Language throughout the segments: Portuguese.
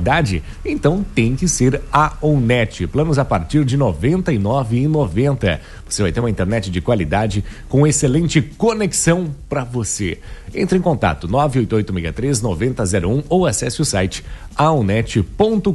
qualidade? Então tem que ser a Onnet. Planos a partir de R$ 99,90. Você vai ter uma internet de qualidade com excelente conexão para você. Entre em contato 98863-9001 ou acesse o site aonet.com.br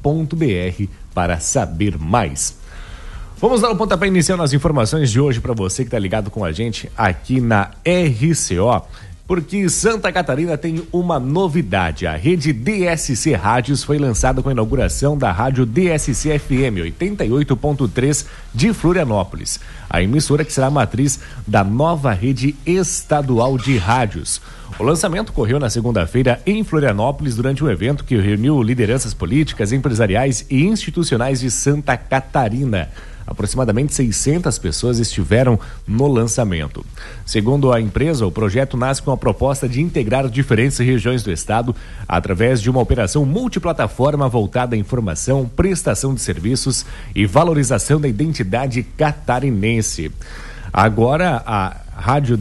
para saber mais. Vamos dar o pontapé inicial nas informações de hoje para você que está ligado com a gente aqui na RCO, porque Santa Catarina tem uma novidade. A rede DSC Rádios foi lançada com a inauguração da rádio DSC FM 88.3 de Florianópolis. A emissora que será a matriz da nova rede estadual de rádios. O lançamento ocorreu na segunda-feira em Florianópolis durante um evento que reuniu lideranças políticas, empresariais e institucionais de Santa Catarina. Aproximadamente 600 pessoas estiveram no lançamento. Segundo a empresa, o projeto nasce com a proposta de integrar diferentes regiões do estado através de uma operação multiplataforma voltada à informação, prestação de serviços e valorização da identidade catarinense. Agora, a Rádio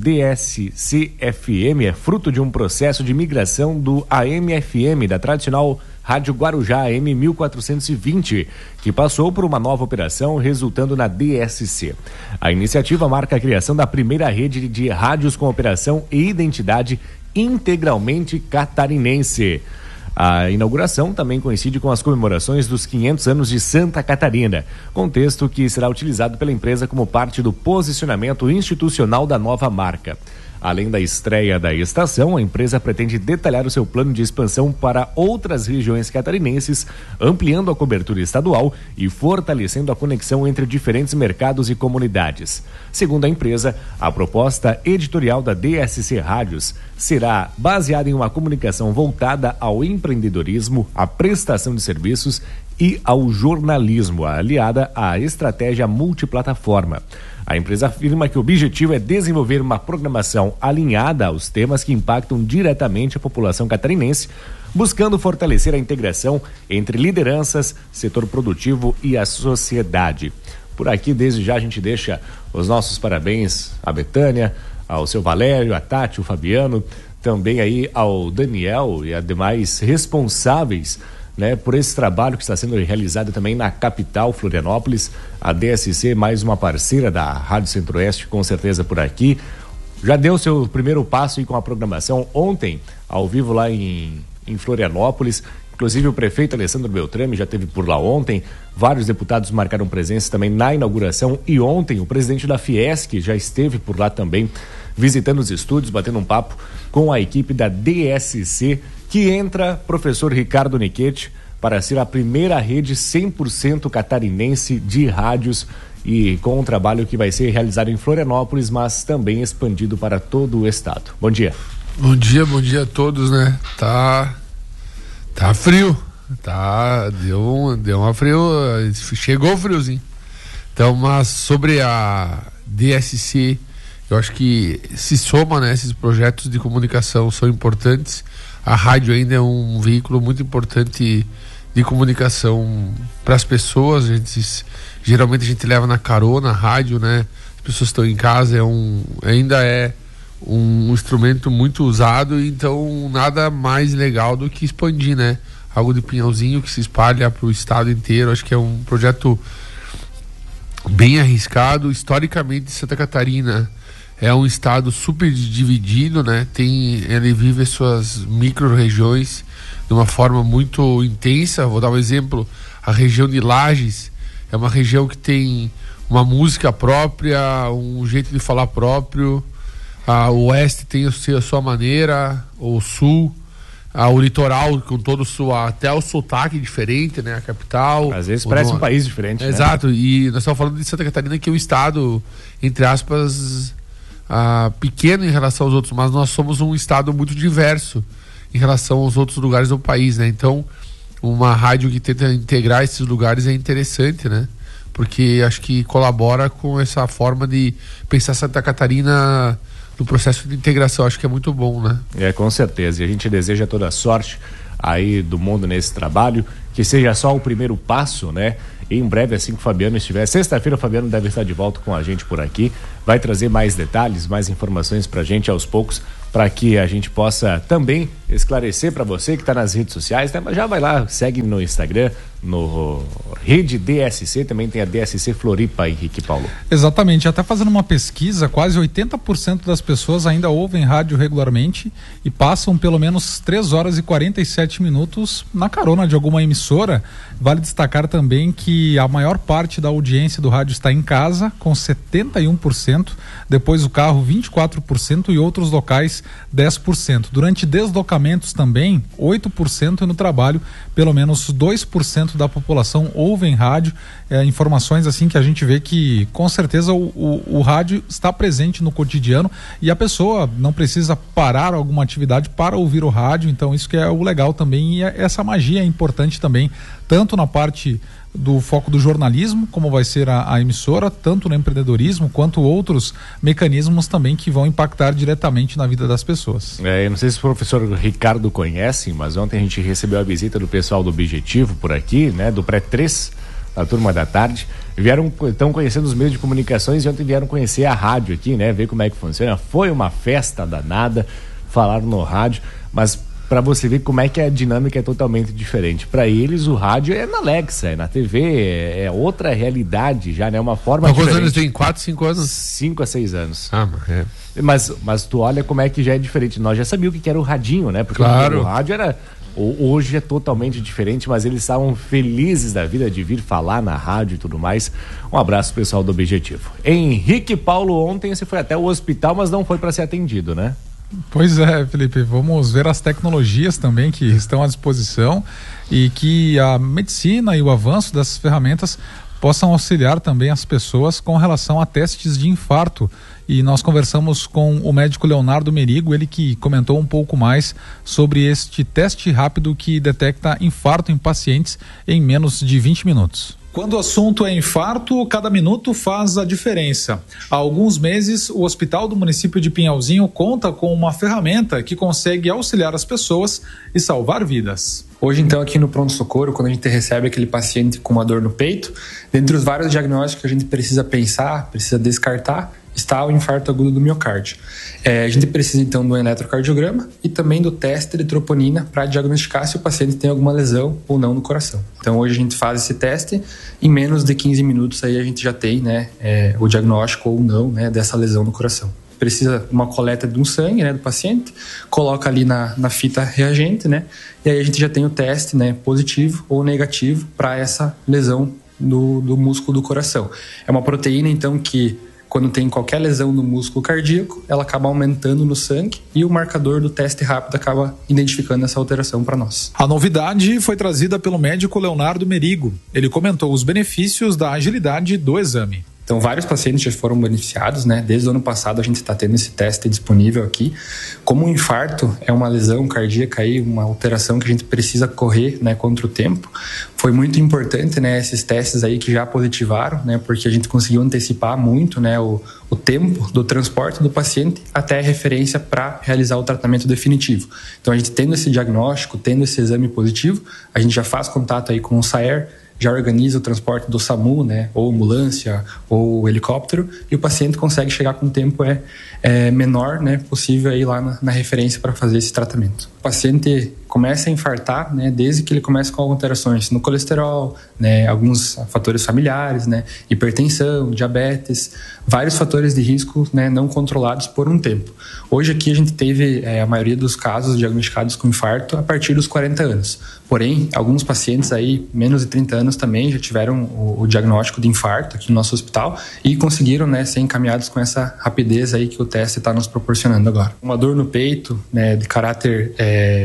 DSC-FM é fruto de um processo de migração do AM-FM, da tradicional Rádio Guarujá AM 1420, que passou por uma nova operação, resultando na DSC. A iniciativa marca a criação da primeira rede de rádios com operação e identidade integralmente catarinense. A inauguração também coincide com as comemorações dos 500 anos de Santa Catarina, contexto que será utilizado pela empresa como parte do posicionamento institucional da nova marca. Além da estreia da estação, a empresa pretende detalhar o seu plano de expansão para outras regiões catarinenses, ampliando a cobertura estadual e fortalecendo a conexão entre diferentes mercados e comunidades. Segundo a empresa, a proposta editorial da DSC Rádios será baseada em uma comunicação voltada ao empreendedorismo, à prestação de serviços e ao jornalismo, aliada à estratégia multiplataforma. A empresa afirma que o objetivo é desenvolver uma programação alinhada aos temas que impactam diretamente a população catarinense, buscando fortalecer a integração entre lideranças, setor produtivo e a sociedade. Por aqui, desde já, a gente deixa os nossos parabéns à Betânia, ao seu Valério, à Tati, o Fabiano, também aí ao Daniel e a demais responsáveis, né, por esse trabalho que está sendo realizado também na capital, Florianópolis. A DSC, mais uma parceira da Rádio Centro-Oeste, com certeza por aqui. Já deu seu primeiro passo aí com a programação ontem, ao vivo lá em Florianópolis. Inclusive o prefeito Alessandro Beltrame já esteve por lá ontem. Vários deputados marcaram presença também na inauguração. E ontem o presidente da Fiesc já esteve por lá também, visitando os estúdios, batendo um papo com a equipe da DSC, que entra professor Ricardo Nichetti para ser a primeira rede 100% catarinense de rádios, e com um trabalho que vai ser realizado em Florianópolis, mas também expandido para todo o estado. Bom dia. Bom dia a todos, né? Tá frio, deu uma frio, chegou o friozinho. Então, mas sobre a DSC, eu acho que se soma, né? Esses projetos de comunicação são importantes. A rádio ainda é um veículo muito importante de comunicação para as pessoas. Geralmente a gente leva na carona a rádio, né? As pessoas estão em casa, ainda é um instrumento muito usado, então nada mais legal do que expandir, né? Algo de pinhãozinho que se espalha para o estado inteiro. Acho que é um projeto bem arriscado. Historicamente, Santa Catarina é um estado super dividido, né? Ele vive as suas micro-regiões de uma forma muito intensa. Vou dar um exemplo: a região de Lages é uma região que tem uma música própria, um jeito de falar próprio. O oeste tem a sua maneira, o sul, o litoral com todo até o sotaque diferente, né? A capital. Às vezes parece um país diferente. Exato, né? E nós estamos falando de Santa Catarina, que é um estado, entre aspas, pequeno em relação aos outros, mas nós somos um estado muito diverso em relação aos outros lugares do país, né? Então, uma rádio que tenta integrar esses lugares é interessante, né? Porque acho que colabora com essa forma de pensar Santa Catarina no processo de integração. Acho que é muito bom, né? Com certeza. E a gente deseja toda a sorte aí do mundo nesse trabalho, que seja só o primeiro passo, né? E em breve, assim que o Fabiano estiver, sexta-feira o Fabiano deve estar de volta com a gente por aqui, vai trazer mais detalhes, mais informações pra gente aos poucos, para que a gente possa também esclarecer para você que está nas redes sociais, né? Mas já vai lá, segue no Instagram, no Rede DSC, também tem a DSC Floripa, Henrique Paulo. Exatamente, até fazendo uma pesquisa, quase 80% das pessoas ainda ouvem rádio regularmente e passam pelo menos 3 horas e 47 minutos na carona de alguma emissora. Vale destacar também que a maior parte da audiência do rádio está em casa, com 71%, depois o carro 24% e outros locais 10%. Durante deslocamentos também, 8%, e no trabalho, pelo menos 2% da população ouvem rádio. Informações assim que a gente vê que com certeza o rádio está presente no cotidiano e a pessoa não precisa parar alguma atividade para ouvir o rádio, então isso que é o legal também, e essa magia é importante também, tanto na parte do foco do jornalismo, como vai ser a emissora, tanto no empreendedorismo quanto outros mecanismos também que vão impactar diretamente na vida das pessoas. Eu não sei se o professor Ricardo conhece, mas ontem a gente recebeu a visita do pessoal do Objetivo por aqui, né, do Pré-3, da turma da tarde, estão conhecendo os meios de comunicações e ontem vieram conhecer a rádio aqui, né, ver como é que funciona. Foi uma festa danada, falaram no rádio, mas para você ver como é que a dinâmica é totalmente diferente. Para eles, o rádio é na Alexa, é na TV, é outra realidade já, né? Uma forma diferente. Quantos anos tem? 4, 5 anos? 5 a 6 anos. Mas tu olha como é que já é diferente. Nós já sabíamos o que era o radinho, né? Porque claro. O rádio era... Hoje é totalmente diferente, mas eles estavam felizes da vida de vir falar na rádio e tudo mais. Um abraço pessoal do Objetivo. Henrique Paulo, ontem você foi até o hospital, mas não foi para ser atendido, né? Pois é, Felipe, vamos ver as tecnologias também que estão à disposição e que a medicina e o avanço dessas ferramentas possam auxiliar também as pessoas com relação a testes de infarto. E nós conversamos com o médico Leonardo Merigo, ele que comentou um pouco mais sobre este teste rápido que detecta infarto em pacientes em menos de 20 minutos. Quando o assunto é infarto, cada minuto faz a diferença. Há alguns meses, o hospital do município de Pinhalzinho conta com uma ferramenta que consegue auxiliar as pessoas e salvar vidas. Hoje, então, aqui no pronto-socorro, quando a gente recebe aquele paciente com uma dor no peito, dentre os vários diagnósticos que a gente precisa pensar, precisa descartar, está o infarto agudo do miocárdio. A gente precisa, então, do eletrocardiograma e também do teste de troponina para diagnosticar se o paciente tem alguma lesão ou não no coração. Então, hoje a gente faz esse teste, em menos de 15 minutos aí a gente já tem, né, o diagnóstico ou não, né, dessa lesão no coração. Precisa uma coleta de um sangue, né, do paciente, coloca ali na fita reagente, né, e aí a gente já tem o teste, né, positivo ou negativo para essa lesão do músculo do coração. É uma proteína, então, que quando tem qualquer lesão no músculo cardíaco, ela acaba aumentando no sangue e o marcador do teste rápido acaba identificando essa alteração para nós. A novidade foi trazida pelo médico Leonardo Merigo. Ele comentou os benefícios da agilidade do exame. Então, vários pacientes já foram beneficiados, né? Desde o ano passado a gente está tendo esse teste disponível aqui. Como o infarto é uma lesão cardíaca aí, uma alteração que a gente precisa correr, né, contra o tempo, foi muito importante, né, esses testes aí que já positivaram, né, porque a gente conseguiu antecipar muito, né, o tempo do transporte do paciente até a referência para realizar o tratamento definitivo. Então, a gente tendo esse diagnóstico, tendo esse exame positivo, a gente já faz contato aí com o SAER, já organiza o transporte do SAMU, né, ou ambulância, ou helicóptero, e o paciente consegue chegar com um tempo menor, né, possível aí lá na referência para fazer esse tratamento. O paciente começa a infartar, né, desde que ele começa com alterações no colesterol, né, alguns fatores familiares, né, hipertensão, diabetes, vários fatores de risco, né, não controlados por um tempo. Hoje aqui a gente teve a maioria dos casos diagnosticados com infarto a partir dos 40 anos. Porém, alguns pacientes aí, menos de 30 anos também, já tiveram o diagnóstico de infarto aqui no nosso hospital e conseguiram, né, ser encaminhados com essa rapidez aí que o teste está nos proporcionando agora. Uma dor no peito, né, de caráter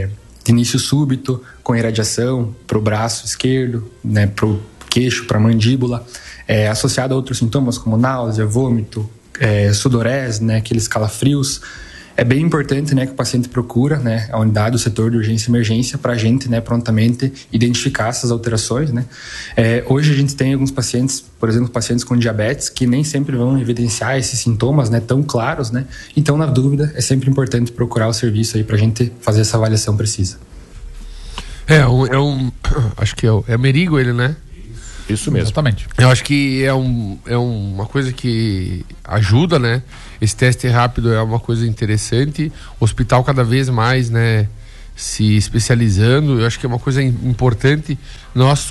de início súbito, com irradiação para o braço esquerdo, né, para o queixo, para a mandíbula, associado a outros sintomas como náusea, vômito, sudorese, né, aqueles calafrios. É bem importante, né, que o paciente procura, né, a unidade do setor de urgência e emergência para a gente, né, prontamente identificar essas alterações, né. Hoje a gente tem alguns pacientes, por exemplo, pacientes com diabetes, que nem sempre vão evidenciar esses sintomas, né, tão claros, né. Então, na dúvida, é sempre importante procurar o serviço aí para a gente fazer essa avaliação precisa. Acho que é Amerigo ele, né? Isso mesmo. Exatamente. Eu acho que é uma coisa que ajuda, né? Esse teste rápido é uma coisa interessante. O hospital cada vez mais, né, se especializando. Eu acho que é uma coisa importante. Nós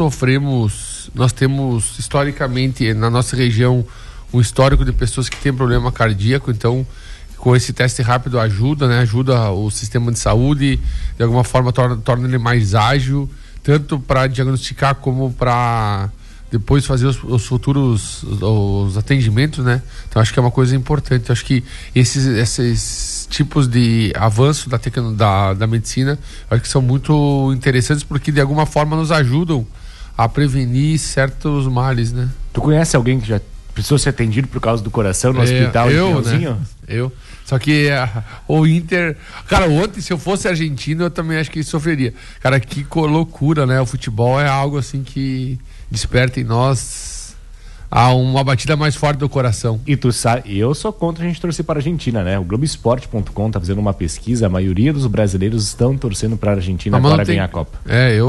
temos historicamente na nossa região um histórico de pessoas que têm problema cardíaco, então com esse teste rápido ajuda, né? Ajuda o sistema de saúde, de alguma forma torna ele mais ágil, tanto para diagnosticar como para depois fazer os futuros atendimentos, né? Então acho que é uma coisa importante. Acho que esses tipos de avanço da medicina, acho que são muito interessantes porque de alguma forma nos ajudam a prevenir certos males, né? Tu conhece alguém que já precisou ser atendido por causa do coração no hospital? Né? Eu. Só que o Inter... Cara, ontem, se eu fosse argentino, eu também acho que sofreria. Cara, que loucura, né? O futebol é algo assim que desperta em nós uma batida mais forte do coração. E tu sabe, eu sou contra a gente torcer para a Argentina, né? O Globoesporte.com tá fazendo uma pesquisa, a maioria dos brasileiros estão torcendo para a Argentina agora ganhar a Copa.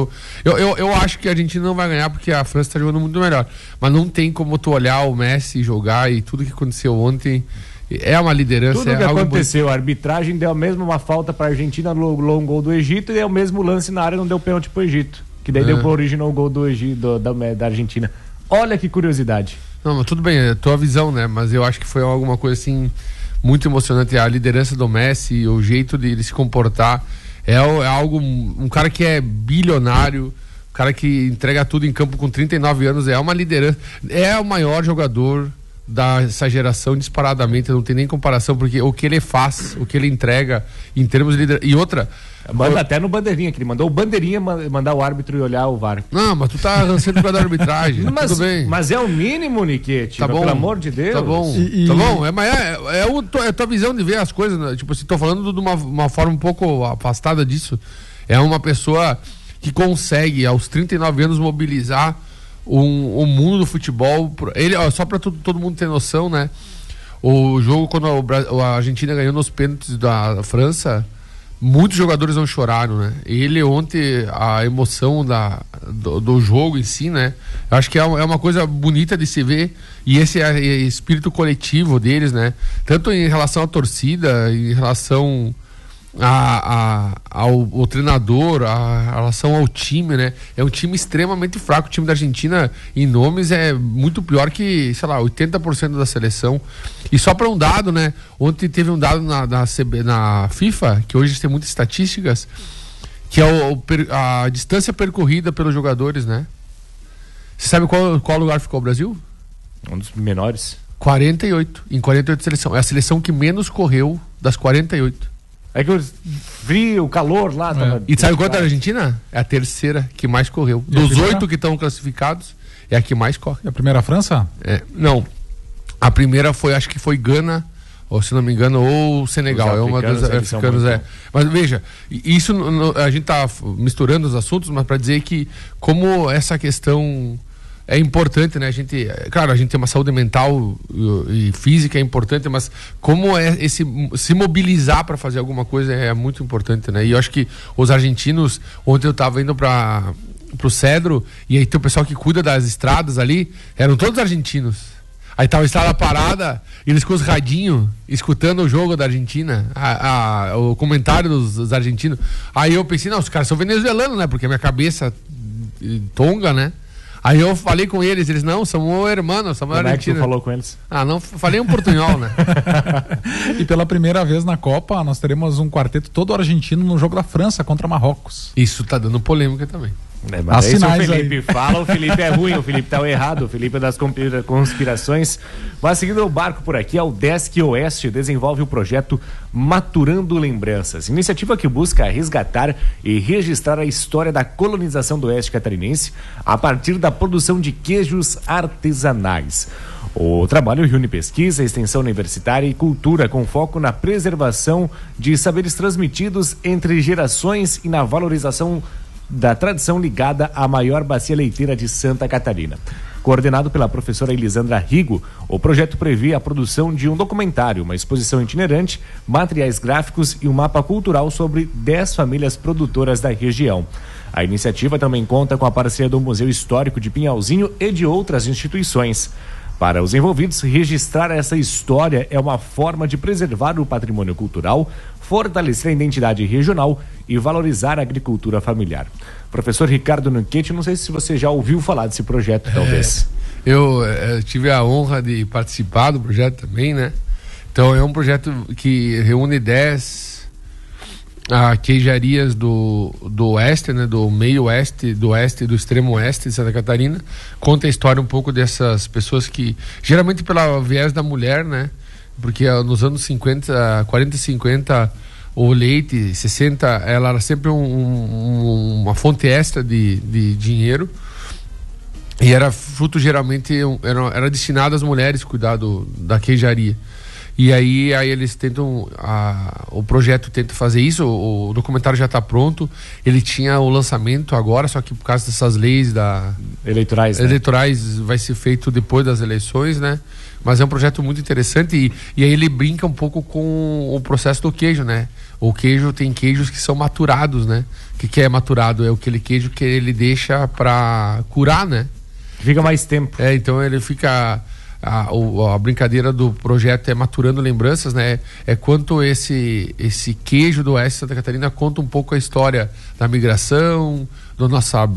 Eu acho que a Argentina não vai ganhar porque a França está jogando muito melhor. Mas não tem como tu olhar o Messi jogar e tudo que aconteceu ontem. É uma liderança. Tudo que aconteceu, a arbitragem deu mesmo uma falta para a Argentina no long gol do Egito e é o mesmo lance na área, não deu pênalti pro Egito. Que daí deu pro original gol do Egito, da Argentina. Olha que curiosidade. Não, mas tudo bem, é a tua visão, né? Mas eu acho que foi alguma coisa assim muito emocionante. A liderança do Messi, o jeito de ele se comportar. É algo. Um cara que é bilionário, um cara que entrega tudo em campo com 39 anos, é uma liderança. É o maior jogador dessa geração disparadamente, não tem nem comparação, porque o que ele faz, o que ele entrega em termos de liderança. E outra. Manda até no bandeirinha, que ele mandou o bandeirinha mandar o árbitro e olhar o VAR. Não, mas tu tá rançando pra dar arbitragem. Mas, tudo bem. Mas é o mínimo, Niquete, tá bom, pelo amor de Deus. Tá bom, tá bom. É a tua visão de ver as coisas, né? Tipo assim, tô falando de uma forma um pouco afastada disso. É uma pessoa que consegue, aos 39 anos, mobilizar o mundo do futebol. Só pra todo mundo ter noção, né? O jogo, quando a Argentina ganhou nos pênaltis da França, muitos jogadores não choraram, né? Ele ontem, a emoção do jogo em si, né? Eu acho que é uma coisa bonita de se ver, e esse é espírito coletivo deles, né? Tanto em relação à torcida, em relação ao treinador, a relação ao time, né? É um time extremamente fraco. O time da Argentina, em nomes, é muito pior que, sei lá, 80% da seleção. E só para um dado, né? Ontem teve um dado na FIFA, que hoje tem muitas estatísticas, que é a distância percorrida pelos jogadores, né? Você sabe qual lugar ficou o Brasil? Um dos menores. 48. Em 48 seleção. É a seleção que menos correu das 48. É que o frio, o calor lá... E sabe quanto é a Argentina? É a terceira que mais correu. Dos 8 que estão classificados, é a que mais corre. E a primeira, a França? Não. A primeira acho que foi Gana, ou se não me engano, ou Senegal. É uma dos africanos. Mas veja, isso a gente tá misturando os assuntos, mas para dizer que como essa questão é importante, né? Claro, a gente tem uma saúde mental e física é importante, mas como se mobilizar para fazer alguma coisa é muito importante, né? E eu acho que os argentinos, ontem eu estava indo pro Cedro, e aí tem o pessoal que cuida das estradas ali, eram todos argentinos. Aí tava a estrada parada, e eles com os radinhos, escutando o jogo da Argentina, o comentário dos argentinos. Aí eu pensei, não, os caras são venezuelanos, né? Porque a minha cabeça tonga, né? Aí eu falei com eles não, somos hermanos, somos argentinos. Como é que tu falou com eles? Não, falei um portunhol, né? E pela primeira vez na Copa, nós teremos um quarteto todo argentino no jogo da França contra Marrocos. Isso tá dando polêmica também. Mas o Felipe fala, o Felipe é ruim, o Felipe tá errado, o Felipe é das conspirações. Mas seguindo o barco por aqui, a UDESC Oeste desenvolve o projeto Maturando Lembranças, iniciativa que busca resgatar e registrar a história da colonização do Oeste Catarinense a partir da produção de queijos artesanais. O trabalho reúne pesquisa, extensão universitária e cultura com foco na preservação de saberes transmitidos entre gerações e na valorização da tradição ligada à maior bacia leiteira de Santa Catarina. Coordenado pela professora Elisandra Rigo, o projeto prevê a produção de um documentário, uma exposição itinerante, materiais gráficos e um mapa cultural sobre 10 famílias produtoras da região. A iniciativa também conta com a parceria do Museu Histórico de Pinhalzinho e de outras instituições. Para os envolvidos, registrar essa história é uma forma de preservar o patrimônio cultural, fortalecer a identidade regional e valorizar a agricultura familiar. Professor Ricardo Nunquete, não sei se você já ouviu falar desse projeto, talvez. Eu tive a honra de participar do projeto também, né? Então é um projeto que reúne 10 queijarias do oeste, né? Do meio oeste, do oeste e do extremo oeste de Santa Catarina. Conta a história um pouco dessas pessoas que, geralmente pela viés da mulher, né? Porque nos anos 50, 40 e 50, o leite, 60, ela era sempre uma fonte extra de dinheiro. E era fruto, geralmente, era destinado às mulheres cuidar da queijaria. E aí eles tentam, o projeto tenta fazer isso, o documentário já está pronto, ele tinha o lançamento agora, só que por causa dessas leis eleitorais, né? Eleitorais vai ser feito depois das eleições, né? Mas é um projeto muito interessante e aí ele brinca um pouco com o processo do queijo, né? O queijo, tem queijos que são maturados, né? O que é maturado? É aquele queijo que ele deixa para curar, né? Fica mais tempo. Então ele fica... A brincadeira do projeto é maturando lembranças, né? É quanto esse queijo do oeste de Santa Catarina conta um pouco a história da migração, da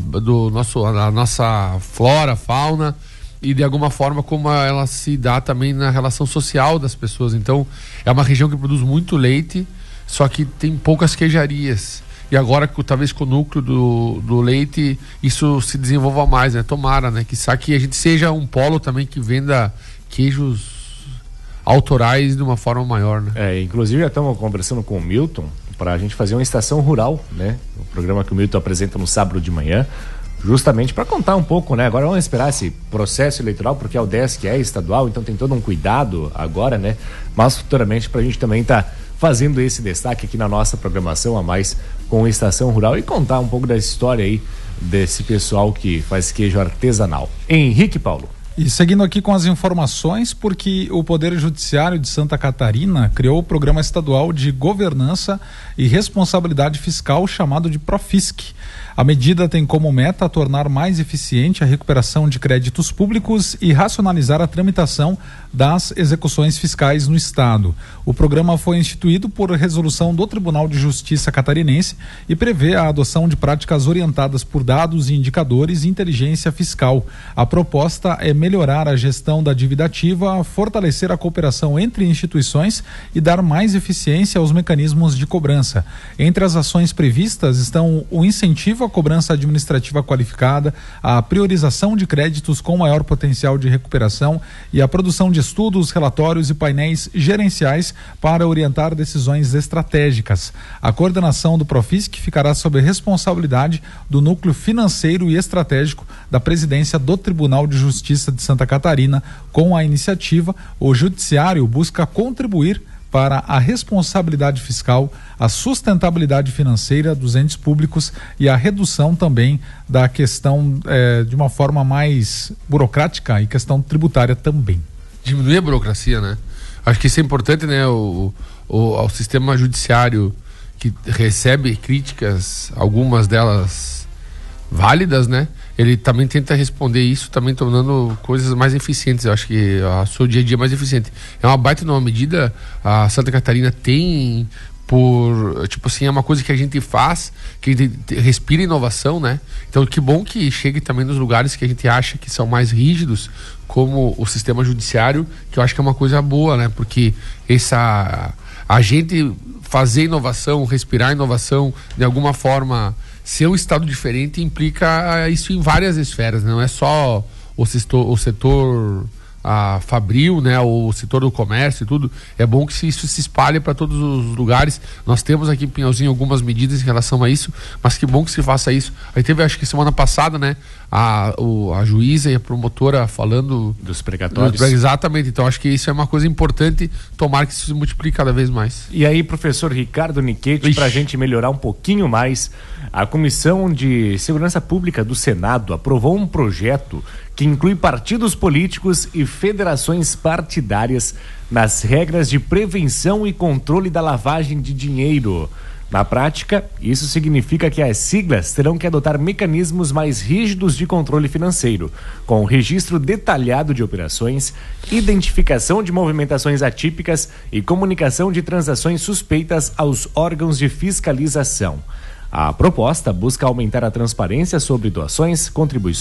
nossa flora, fauna, e de alguma forma como ela se dá também na relação social das pessoas. Então é uma região que produz muito leite, só que tem poucas queijarias. E agora, talvez com o núcleo do leite, isso se desenvolva mais, né? Tomara, né? Que a gente seja um polo também que venda queijos autorais de uma forma maior, né? Inclusive já estamos conversando com o Milton para a gente fazer uma estação rural, né? O programa que o Milton apresenta no sábado de manhã, justamente para contar um pouco, né? Agora vamos esperar esse processo eleitoral, porque é o 10 que é estadual, então tem todo um cuidado agora, né? Mas futuramente para a gente também fazendo esse destaque aqui na nossa programação a mais com Estação Rural e contar um pouco da história aí desse pessoal que faz queijo artesanal. Henrique Paulo. E seguindo aqui com as informações, porque o Poder Judiciário de Santa Catarina criou o Programa Estadual de Governança e Responsabilidade Fiscal chamado de Profisc. A medida tem como meta tornar mais eficiente a recuperação de créditos públicos e racionalizar a tramitação das execuções fiscais no Estado. O programa foi instituído por resolução do Tribunal de Justiça catarinense e prevê a adoção de práticas orientadas por dados e indicadores e inteligência fiscal. A proposta é melhorar a gestão da dívida ativa, fortalecer a cooperação entre instituições e dar mais eficiência aos mecanismos de cobrança. Entre as ações previstas estão o incentivo à cobrança administrativa qualificada, a priorização de créditos com maior potencial de recuperação e a produção de estudos, relatórios e painéis gerenciais para orientar decisões estratégicas. A coordenação do Profisc ficará sob a responsabilidade do Núcleo Financeiro e Estratégico da Presidência do Tribunal de Justiça de Santa Catarina. Com a iniciativa, o Judiciário busca contribuir para a responsabilidade fiscal, a sustentabilidade financeira dos entes públicos e a redução também da questão de uma forma mais burocrática e questão tributária também. Diminuir a burocracia, né? Acho que isso é importante, né? O sistema judiciário que recebe críticas, algumas delas válidas, né? Ele também tenta responder isso, também tornando coisas mais eficientes. Eu acho que o seu dia a dia é mais eficiente. É uma baita numa medida. A Santa Catarina tem é uma coisa que a gente faz, que a gente respira inovação, né? Então que bom que chegue também nos lugares que a gente acha que são mais rígidos, como o sistema judiciário, que eu acho que é uma coisa boa, né? Porque a gente fazer inovação, respirar inovação, de alguma forma ser um estado diferente implica isso em várias esferas, né? Não é só o setor a Fabril, né, o setor do comércio e tudo, é bom que isso se espalhe para todos os lugares. Nós temos aqui em Pinhalzinho algumas medidas em relação a isso, mas que bom que se faça isso. Aí teve, acho que semana passada, né, a juíza e a promotora falando dos precatórios. Exatamente, então acho que isso é uma coisa importante, tomara que isso se multiplique cada vez mais. E aí, professor Ricardo Nichetti, para a gente melhorar um pouquinho mais, a Comissão de Segurança Pública do Senado aprovou um projeto que inclui partidos políticos e federações partidárias nas regras de prevenção e controle da lavagem de dinheiro. Na prática, isso significa que as siglas terão que adotar mecanismos mais rígidos de controle financeiro, com registro detalhado de operações, identificação de movimentações atípicas e comunicação de transações suspeitas aos órgãos de fiscalização. A proposta busca aumentar a transparência sobre doações, contribuições